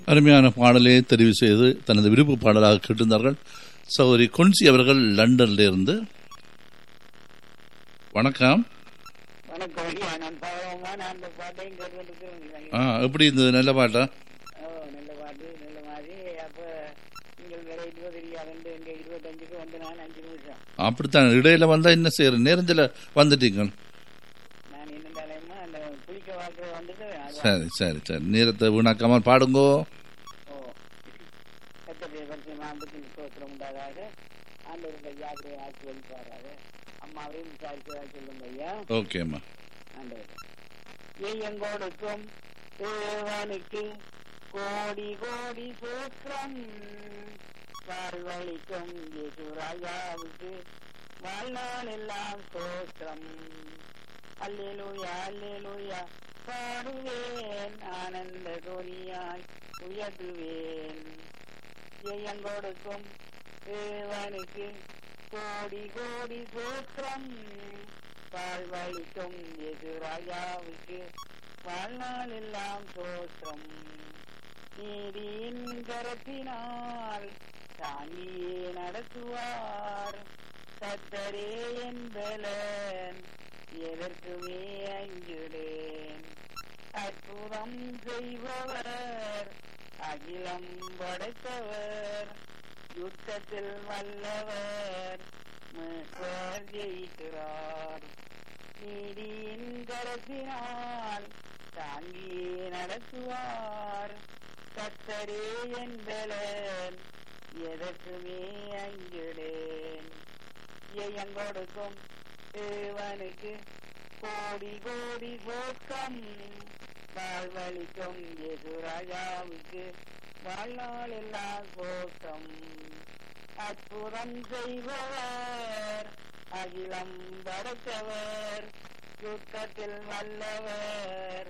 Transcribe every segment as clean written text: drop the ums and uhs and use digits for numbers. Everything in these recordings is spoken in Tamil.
அருமையான பாடலை தெரிவு செய்து தனது விருப்ப பாடலாக கேட்டிருந்தார்கள் சகோதரி கொன்சி அவர்கள் லண்டன்ல இருந்து. வணக்கம். எப்படி இருந்தது? நல்ல பாட்டா? அப்படித்தான். இடையில வந்தா என்ன செய்யற? நேரத்தில் வந்துட்டீங்க. சரி சரி சரி, நேரத்தை வீணாக்காம பாடுங்கோ. ஓகேம்மா. எங்கோடுக்கும் தேவனுக்கு கோடி கோடி சூத்திரம், வாழ்வழிக்கும் ராஜாவுக்கு வாழ்நாள் எல்லாம் சோத்திரம். அல்லேலூயா அல்லேலூயா பாடுவேன், ஆனந்த துணியாய் உயர்த்துவேன். எங்கோடுக்கும் தேவனுக்கு கோடி கோடி சூத்திரம், வாழ்வழிக்கும் ராஜாவுக்கு வாழ்நாள் எல்லாம் சோத்திரம். நீதியின் கரத்தினால் தாங்கியே நடத்துவார், கர்த்தரே என் பலன், எதற்குமே அஞ்சுடேன். அற்புதம் செய்பவர், அகிலம் படைத்தவர், யுத்தத்தில் வல்லவர், மீட்பர் ஜெயிக்கிறார். நீதியின் கரத்தினால் தாங்கியே நடத்துவார், கர்த்தரே என் பலன், எதற்குமே அஞ்சுடேன். எங்கொடுக்கும் தேவனுக்கு கோடி கோடி சோக்கம், வாழ்வழிக்கும் ராஜாவுக்கு வாழ்நாள் எல்லாம் சோக்கம். அற்புதம் செய்பவர், அகிலம் படைத்தவர், யுத்தத்தில் வல்லவர்,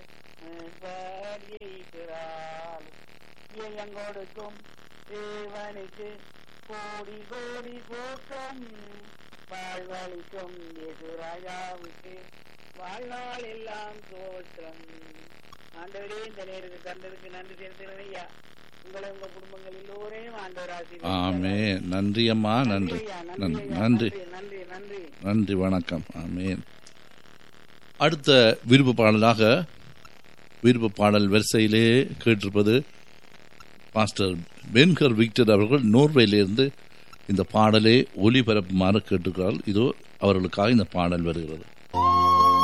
ஜெயிக்கிறார். எங்கொடுக்கும் தேவனுக்கு கோடி கோடி சோக்கம், வாழ்வழிக்கும் ராஜாவுக்கு வாழ்நாள் எல்லாம் தோற்றம். ஆண்டவரே, இந்த நேரத்துக்கு தந்ததுக்கு நன்றி செலுத்துகிறேன் ஐயா. உங்களை உங்க குடும்பங்கள் எல்லோரையும் ஆண்டவர் ஆசீர்வதிப்பார். ஆமென். நன்றி அம்மா. நன்றி நன்றி நன்றி நன்றி. நன்றி. வணக்கம். ஆமென். அடுத்த விருப்ப பாடலாக விருப்ப பாடல் வரிசையிலே கேட்டிருப்பது பாஸ்டர் பென்கர் விக்டர் அவர்கள் நோர்வேலிருந்து இந்த பாடலை ஒலிபரப்புமாறு கேட்டுக்கிறார்கள். இதோ அவர்களுக்காக இந்த பாடல் வருகிறது.